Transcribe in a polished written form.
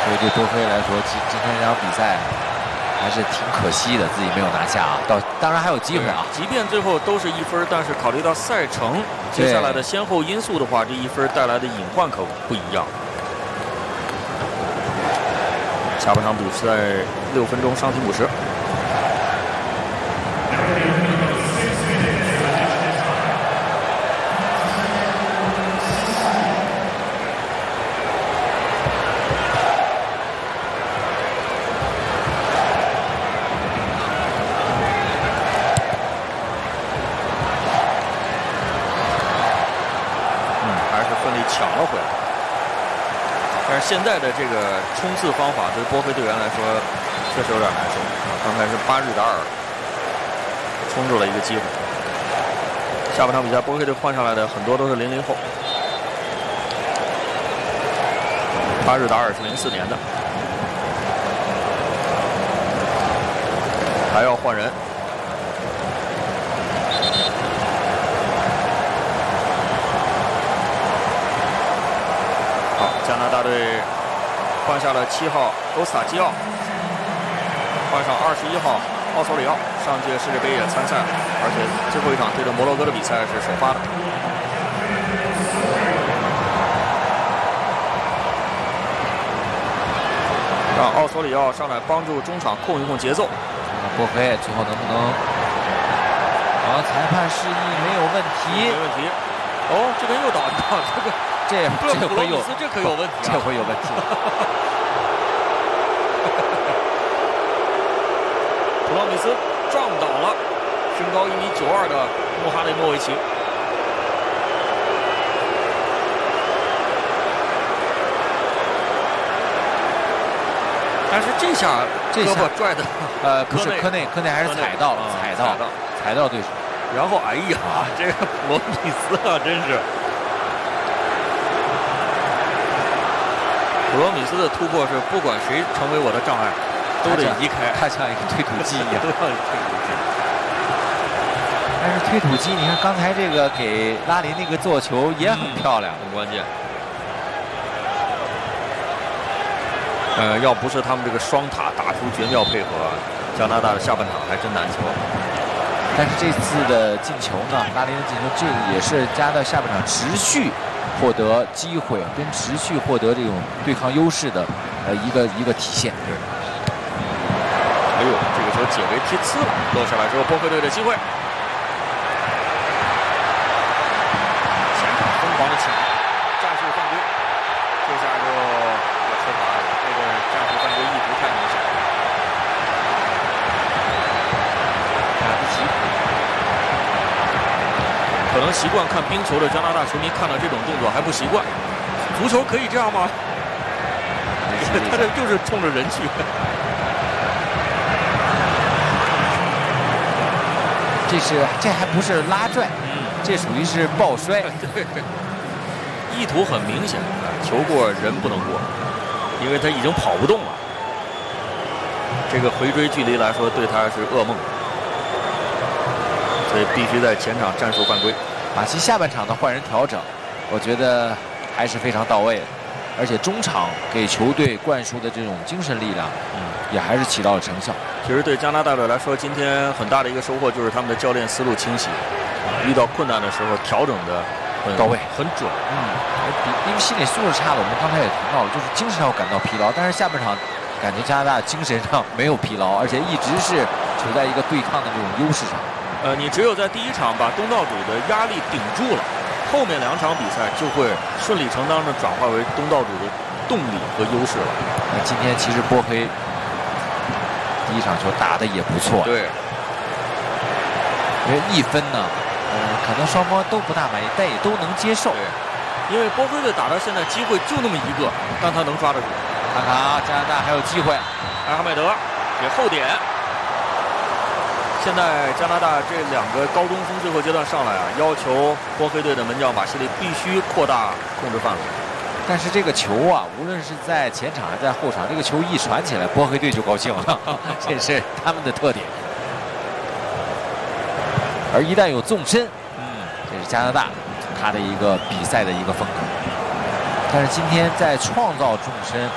所以对波黑来说，今天这场比赛还是挺可惜的，自己没有拿下啊。当然还有机会啊。 即便最后都是1分，但是考虑到赛程接下来的先后因素的话，这1分带来的隐患可不一样。下半场比赛6分钟伤停50。抢了回来，但是现在的这个冲刺方法对波黑队员来说确实有点难受。刚才是巴日达尔冲住了一个机会。下半场比赛，波黑队换上来的很多都是00后，巴日达尔是04年的，还要换人。加拿大队换下了7号欧萨基奥，换上21号奥索里奥，上届世界杯也参赛了，而且最后一场对着摩洛哥的比赛是首发的。让奥索里奥上来帮助中场控一控节奏。 波黑最后能不能？好，裁判示意没有问题， 没问题。哦，这边又倒一倒，这回有， 这可有问题、啊， 这回有问题。 普罗米斯撞倒了身高1.92米的穆哈雷莫维奇。但是这下胳膊拽的， 不是科内还是踩到对手。 然后哎呀，这个普罗米斯啊，真是。普罗米斯的突破是不管谁成为我的障碍，都得移开， 他像一个推土机一样， 都像推土机。 但是推土机，你看刚才这个给拉林那个做球也很漂亮， 很关键。要不是他们这个双塔打出绝妙配合，加拿大的下半场还真难球。 但是这次的进球呢，拉林的进球，这个也是加拿大下半场持续获得机会跟持续获得这种对抗优势的一个体现。 对。哎呦，这个球解围踢呲了，落下来之后，波黑队的机会。前场疯狂的抢，战术犯规，这下就要说法了，这个战术犯规意图太明显了。可能习惯看冰球的加拿大球迷看到这种动作还不习惯，足球可以这样吗？他这就是冲着人去。 这还不是拉拽，这属于是抱摔。 对，意图很明显，球过人不能过，因为他已经跑不动了。这个回追距离来说，对他是噩梦。所以必须在前场战术犯规。 马西下半场的换人调整，我觉得还是非常到位的，而且中场给球队灌输的这种精神力量，也还是起到了成效。 其实对加拿大队来说，今天很大的一个收获就是他们的教练思路清晰，遇到困难的时候调整的到位， 很准。 因为心理素质差了，我们刚才也提到了，就是精神上感到疲劳，但是下半场感觉加拿大精神上没有疲劳，而且一直是处在一个对抗的这种优势上。 你只有在第一场把东道主的压力顶住了，后面2场比赛就会顺理成章的转化为东道主的动力和优势了。 那今天其实波黑第一场球打得也不错， 对， 因为1分呢，可能双方都不大满意，但也都能接受。 对，因为波黑队打到现在机会就那么一个，但他能抓得住。 看看啊，加拿大还有机会， 埃哈迈德给后点。现在加拿大这2个高中锋最后阶段上来啊，要求波黑队的门将马西利必须扩大控制范围。 但是这个球啊，无论是在前场还是在后场，这个球一传起来，波黑队就高兴了，这是他们的特点。而一旦有纵深，这是加拿大他的一个比赛的一个风格。但是今天在创造纵深